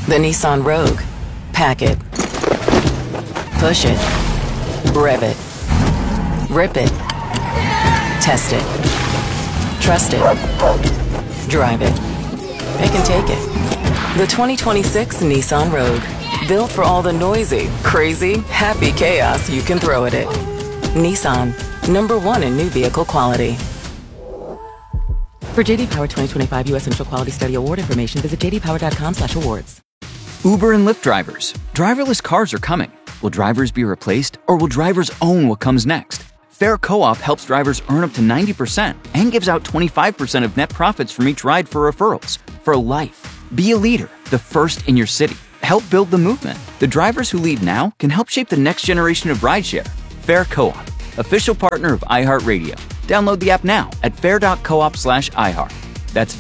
The Nissan Rogue. Pack it. Push it. Rev it. Rip it. Test it. Trust it. Drive it. It can take it. The 2026 Nissan Rogue. Built for all the noisy, crazy, happy chaos you can throw at it. Nissan. #1 in new vehicle quality. For JD Power 2025 U.S. Initial Quality Study Award information, visit jdpower.com/awards. Uber and Lyft drivers. Driverless cars are coming. Will drivers be replaced, or will drivers own what comes next? Fair Co-op helps drivers earn up to 90% and gives out 25% of net profits from each ride for referrals. For life. Be a leader, the first in your city. Help build the movement. The drivers who lead now can help shape the next generation of rideshare. Fair Co-op, official partner of iHeartRadio. Download the app now at fair.coop/iHeart. That's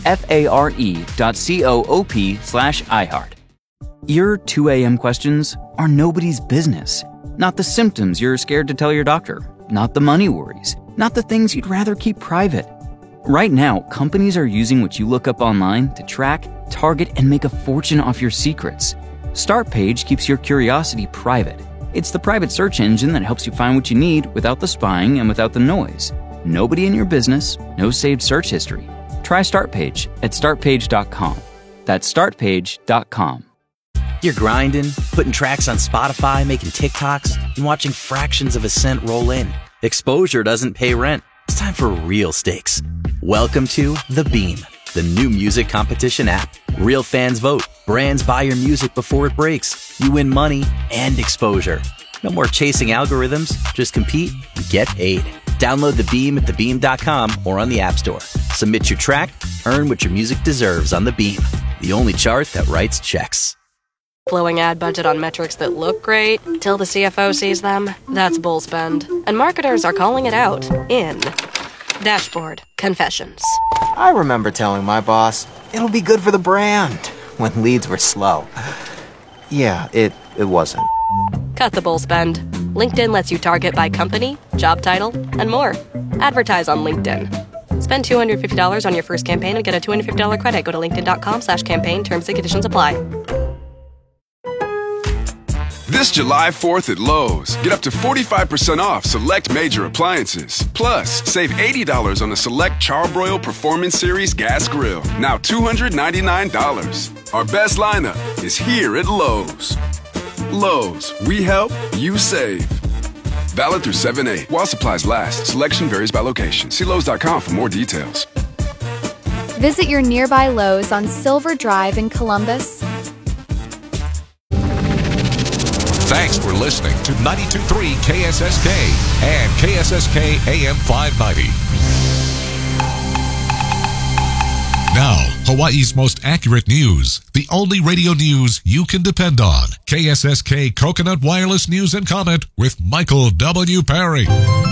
FARE.coop/iHeart. Your 2 a.m. questions are nobody's business. Not the symptoms you're scared to tell your doctor. Not the money worries. Not the things you'd rather keep private. Right now, companies are using what you look up online to track, target, and make a fortune off your secrets. Startpage keeps your curiosity private. It's the private search engine that helps you find what you need without the spying and without the noise. Nobody in your business, no saved search history. Try Startpage at startpage.com. That's startpage.com. You're grinding, putting tracks on Spotify, making TikToks, and watching fractions of a cent roll in. Exposure doesn't pay rent. It's time for real stakes. Welcome to The Beam, the new music competition app. Real fans vote. Brands buy your music before it breaks. You win money and exposure. No more chasing algorithms. Just compete and get paid. Download The Beam at thebeam.com or on the App Store. Submit your track, earn what your music deserves on The Beam, the only chart that writes checks. Blowing ad budget on metrics that look great till the CFO sees them. That's bull spend. And marketers are calling it out in Dashboard Confessions. I remember telling my boss, it'll be good for the brand, when leads were slow. Yeah, it wasn't. Cut the bull spend. LinkedIn lets you target by company, job title, and more. Advertise on LinkedIn. Spend $250 on your first campaign and get a $250 credit. Go to linkedin.com/campaign. Terms and conditions apply. This July 4th at Lowe's, get up to 45% off select major appliances. Plus, save $80 on a select Charbroil Performance Series gas grill, now $299. Our best lineup is here at Lowe's. Lowe's, we help, you save. Valid through 7/8 while supplies last. Selection varies by location. See Lowe's.com for more details. Visit your nearby Lowe's on Silver Drive in Columbus. Thanks for listening to 92.3 KSSK and KSSK AM 590. Now, Hawaii's most accurate news. The only radio news you can depend on. KSSK Coconut Wireless News and Comment with Michael W. Perry.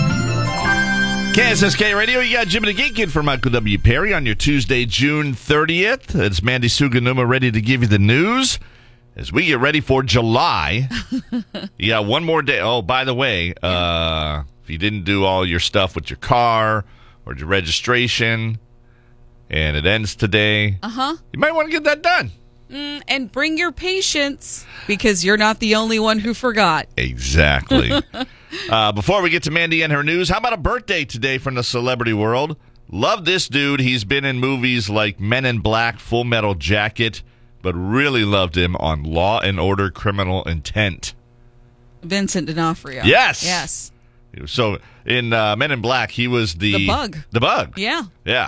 KSSK Radio, you got Jimmy the Geek in for Michael W. Perry on your Tuesday, June 30th. It's Mandy Suganuma ready to give you the news. As we get ready for July, you got one more day. Oh, by the way, if you didn't do all your stuff with your car or your registration, and it ends today, you might want to get that done. And bring your patience, because you're not the only one who forgot. Exactly. Before we get to Mandy and her news, how about a birthday today from the celebrity world? Love this dude. He's been in movies like Men in Black, Full Metal Jacket, but really loved him on Law and Order Criminal Intent. Vincent D'Onofrio. Yes. So in Men in Black, he was the Bug. The Bug. Yeah.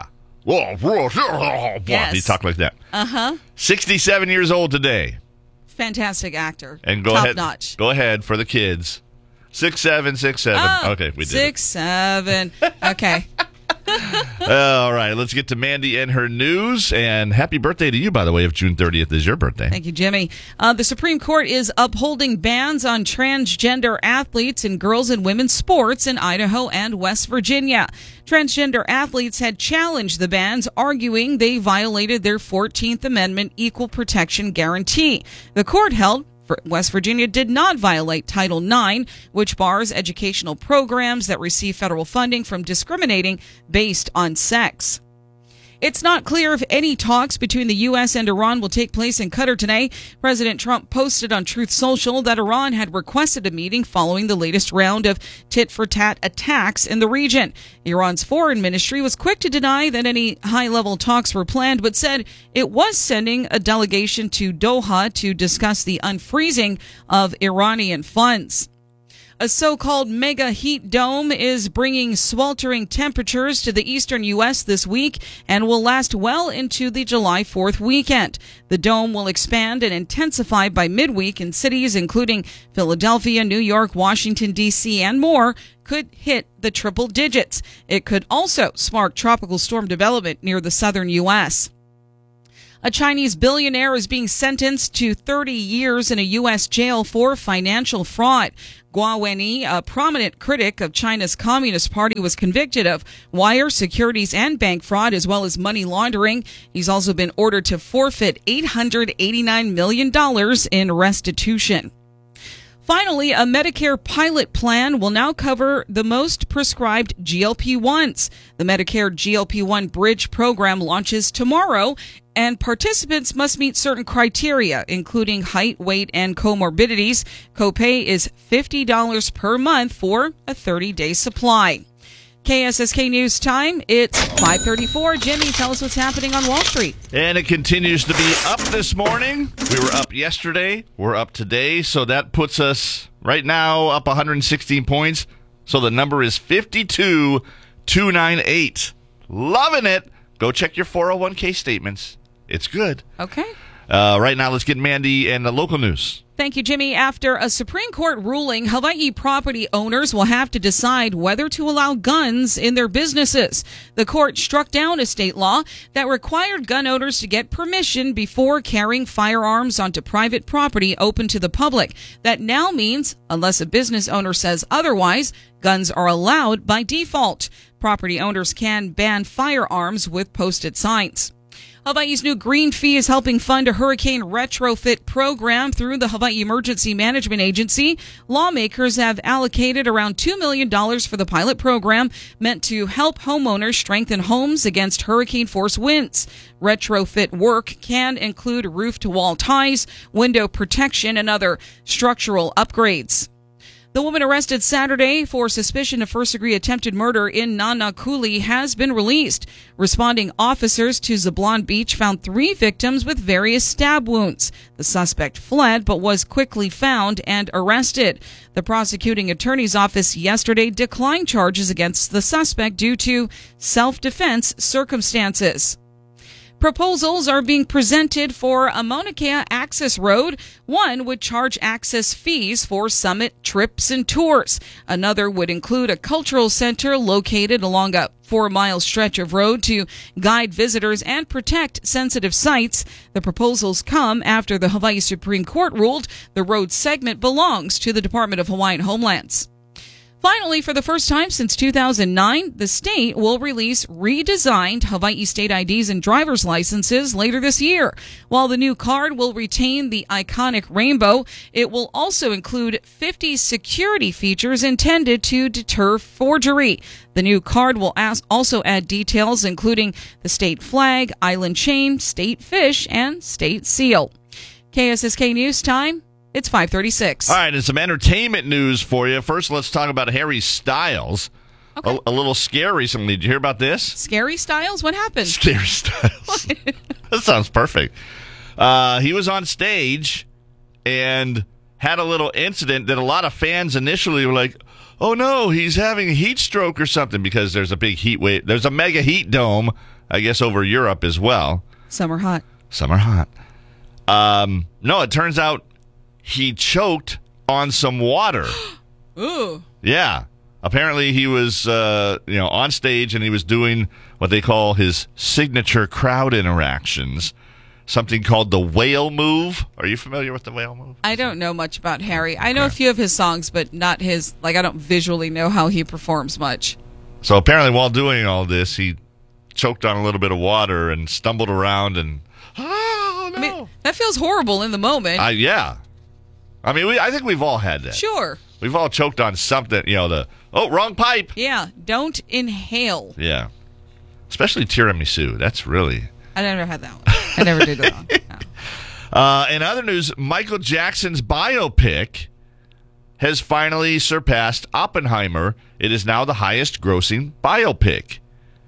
Yes. He talked like that. 67 years old today. Fantastic actor. And Top notch. Go ahead for the kids. 6'7". Oh, Okay, we did 6'7". Okay. All right, let's get to Mandy and her news. And happy birthday to you, by the way, if June 30th is your birthday. Thank you, Jimmy. The Supreme Court is upholding bans on transgender athletes in girls and women's sports in Idaho and West Virginia. Transgender athletes had challenged the bans, arguing they violated their 14th Amendment equal protection guarantee. The court held West Virginia did not violate Title IX, which bars educational programs that receive federal funding from discriminating based on sex. It's not clear if any talks between the U.S. and Iran will take place in Qatar today. President Trump posted on Truth Social that Iran had requested a meeting following the latest round of tit-for-tat attacks in the region. Iran's foreign ministry was quick to deny that any high-level talks were planned, but said it was sending a delegation to Doha to discuss the unfreezing of Iranian funds. A so-called mega heat dome is bringing sweltering temperatures to the eastern U.S. this week and will last well into the July 4th weekend. The dome will expand and intensify by midweek, and cities including Philadelphia, New York, Washington, D.C., and more could hit the triple digits. It could also spark tropical storm development near the southern U.S. A Chinese billionaire is being sentenced to 30 years in a U.S. jail for financial fraud. Guo Wenyi, a prominent critic of China's Communist Party, was convicted of wire, securities, and bank fraud, as well as money laundering. He's also been ordered to forfeit $889 million in restitution. Finally, a Medicare pilot plan will now cover the most prescribed GLP-1s. The Medicare GLP-1 Bridge program launches tomorrow, and participants must meet certain criteria, including height, weight, and comorbidities. Copay is $50 per month for a 30-day supply. KSSK News Time, it's 5:34. Jimmy, tell us what's happening on Wall Street. And it continues to be up this morning. We were up yesterday. We're up today. So that puts us right now up 116 points. So the number is 52,298. Loving it. Go check your 401k statements. It's good. Okay. Right now, let's get Mandy and the local news. Thank you, Jimmy. After a Supreme Court ruling, Hawaii property owners will have to decide whether to allow guns in their businesses. The court struck down a state law that required gun owners to get permission before carrying firearms onto private property open to the public. That now means, unless a business owner says otherwise, guns are allowed by default. Property owners can ban firearms with posted signs. Hawaii's new green fee is helping fund a hurricane retrofit program through the Hawaii Emergency Management Agency. Lawmakers have allocated around $2 million for the pilot program, meant to help homeowners strengthen homes against hurricane-force winds. Retrofit work can include roof-to-wall ties, window protection, and other structural upgrades. The woman arrested Saturday for suspicion of first-degree attempted murder in Nanakuli has been released. Responding officers to Zablon Beach found 3 victims with various stab wounds. The suspect fled but was quickly found and arrested. The prosecuting attorney's office yesterday declined charges against the suspect due to self-defense circumstances. Proposals are being presented for a Mauna Kea access road. One would charge access fees for summit trips and tours. Another would include a cultural center located along a 4-mile stretch of road to guide visitors and protect sensitive sites. The proposals come after the Hawaii Supreme Court ruled the road segment belongs to the Department of Hawaiian Homelands. Finally, for the first time since 2009, the state will release redesigned Hawaii state IDs and driver's licenses later this year. While the new card will retain the iconic rainbow, it will also include 50 security features intended to deter forgery. The new card will also add details including the state flag, island chain, state fish, and state seal. KSSK News Time. It's 5:36. All right, and some entertainment news for you. First, let's talk about Harry Styles. Okay. A little scare recently. Did you hear about this? Scary Styles? What happened? Scary Styles. That sounds perfect. He was on stage and had a little incident that a lot of fans initially were like, oh no, he's having a heat stroke or something, because there's a big heat wave. There's a mega heat dome, I guess, over Europe as well. Summer hot. No, it turns out he choked on some water. Ooh. Yeah. Apparently he was, on stage, and he was doing what they call his signature crowd interactions, something called the whale move. Are you familiar with the whale move? I don't know much about Harry. I know a few of his songs, but not his, I don't visually know how he performs much. So apparently while doing all this, he choked on a little bit of water and stumbled around and, oh, no. I mean, that feels horrible in the moment. Yeah. I mean, I think we've all had that. Sure. We've all choked on something, wrong pipe. Yeah, don't inhale. Yeah. Especially tiramisu. That's really... I never had that one. I never did that one. No. In other news, Michael Jackson's biopic has finally surpassed Oppenheimer. It is now the highest grossing biopic.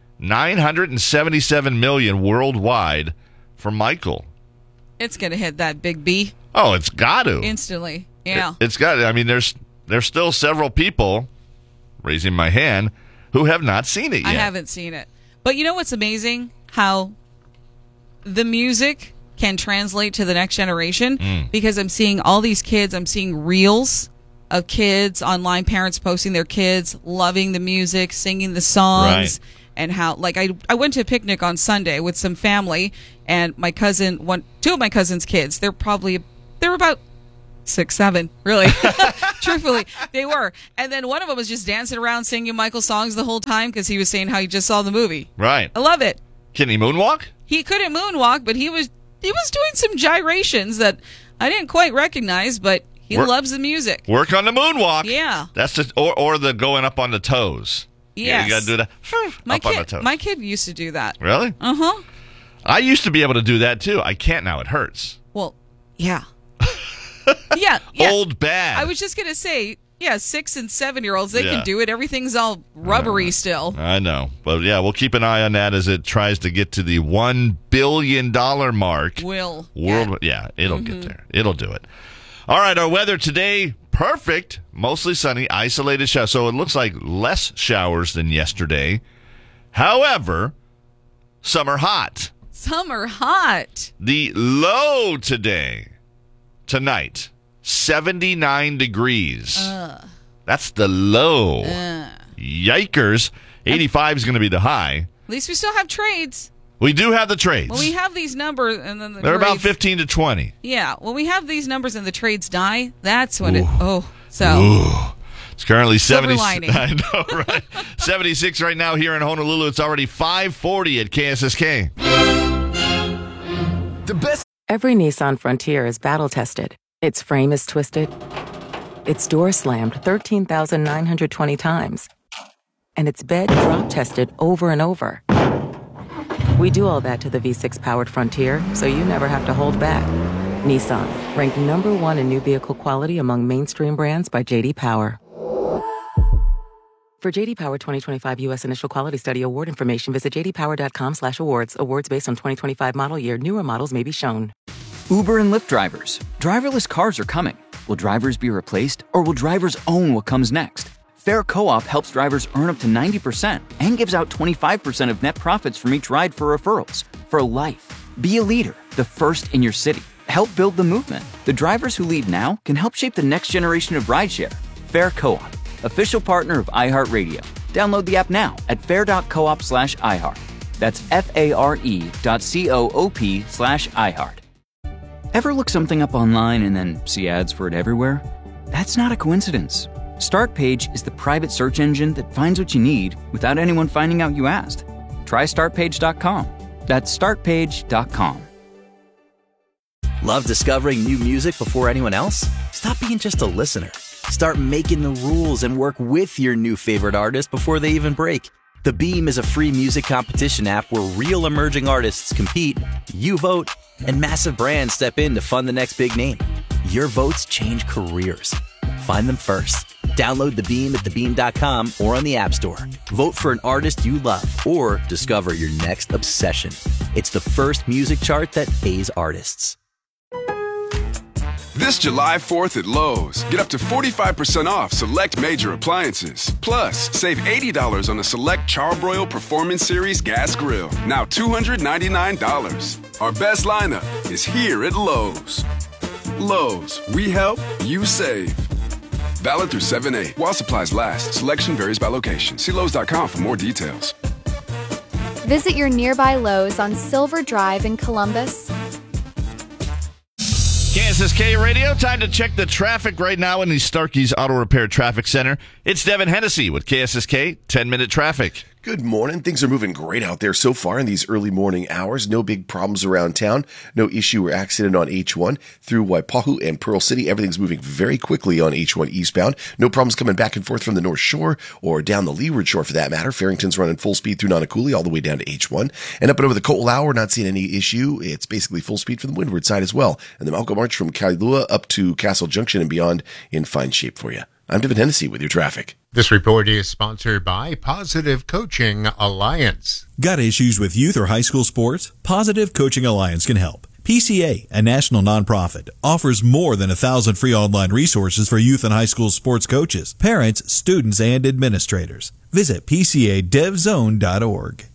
$977 million worldwide for Michael. It's going to hit that big B. Oh, it's got to. Instantly. Yeah. It's got to. I mean, there's still several people, raising my hand, who have not seen it yet. I haven't seen it. But you know what's amazing? How the music can translate to the next generation. Because I'm seeing all these kids, I'm seeing reels of kids online, parents posting their kids, loving the music, singing the songs. Right. And how, like, I went to a picnic on Sunday with some family, and my cousin, two of my cousin's kids, they were about 6, 7, really. Truthfully, they were. And then one of them was just dancing around singing Michael songs the whole time because he was saying how he just saw the movie. Right. I love it. Can he moonwalk? He couldn't moonwalk, but he was doing some gyrations that I didn't quite recognize, but he loves the music. Work on the moonwalk. Yeah. That's just, or the going up on the toes. Yes. Yeah, you got to do that. On the toes. My kid used to do that. Really? Uh-huh. I used to be able to do that, too. I can't now. It hurts. Well, yeah. yeah. Old bad. I was just going to say, 6 and 7-year-olds, they can do it. Everything's all rubbery still. I know. But, yeah, we'll keep an eye on that as it tries to get to the $1 billion mark. It'll get there. It'll do it. All right, our weather today, perfect. Mostly sunny, isolated showers. So it looks like less showers than yesterday. However, summer hot. Summer hot. The low tonight, 79 degrees. That's the low. Yikers. 85 is going to be the high. At least we still have trades. We do have the trades. When we have these numbers and then they're about 15 to 20. Yeah, when we have these numbers and the trades die, that's when It's currently 70. Lining. I know, right? 76 right now here in Honolulu. It's already 5:40 at KSSK. The best. Every Nissan Frontier is battle tested. Its frame is twisted. Its door slammed 13,920 times. And its bed drop tested over and over. We do all that to the V6 powered Frontier, so you never have to hold back. Nissan, ranked #1 in new vehicle quality among mainstream brands by J.D. Power. For J.D. Power 2025 U.S. Initial Quality Study award information, visit jdpower.com/awards. Awards based on 2025 model year. Newer models may be shown. Uber and Lyft drivers. Driverless cars are coming. Will drivers be replaced, or will drivers own what comes next? Fair Co-op helps drivers earn up to 90% and gives out 25% of net profits from each ride for referrals. For life. Be a leader, the first in your city. Help build the movement. The drivers who lead now can help shape the next generation of rideshare. Fair Co-op, official partner of iHeartRadio. Download the app now at fair.coop/iHeart. That's FARE.coop/iHeart. Ever look something up online and then see ads for it everywhere? That's not a coincidence. Startpage is the private search engine that finds what you need without anyone finding out you asked. Try startpage.com. That's startpage.com. Love discovering new music before anyone else? Stop being just a listener. Start making the rules and work with your new favorite artist before they even break. The Beam is a free music competition app where real emerging artists compete, you vote, and massive brands step in to fund the next big name. Your votes change careers. Find them first. Download The Beam at thebeam.com or on the App Store. Vote for an artist you love or discover your next obsession. It's the first music chart that pays artists. This July 4th at Lowe's, get up to 45% off select major appliances. Plus, save $80 on a select Charbroil Performance Series gas grill. Now $299. Our best lineup is here at Lowe's. Lowe's, we help, you save. Valid through 7/8. While supplies last, selection varies by location. See Lowe's.com for more details. Visit your nearby Lowe's on Silver Drive in Columbus. KSSK Radio, time to check the traffic right now in the Starkey's Auto Repair Traffic Center. It's Devin Hennessy with KSSK 10-Minute Traffic. Good morning. Things are moving great out there so far in these early morning hours. No big problems around town. No issue or accident on H1 through Waipahu and Pearl City. Everything's moving very quickly on H1 eastbound. No problems coming back and forth from the North Shore or down the Leeward Shore for that matter. Farrington's running full speed through Nanakuli all the way down to H1. And up and over the Ko'olau, we're not seeing any issue. It's basically full speed from the windward side as well. And the Malcolm Arch from Kailua up to Castle Junction and beyond in fine shape for you. I'm David Hennessy with your traffic. This report is sponsored by Positive Coaching Alliance. Got issues with youth or high school sports? Positive Coaching Alliance can help. PCA, a national nonprofit, offers more than 1,000 free online resources for youth and high school sports coaches, parents, students, and administrators. Visit PCADevZone.org.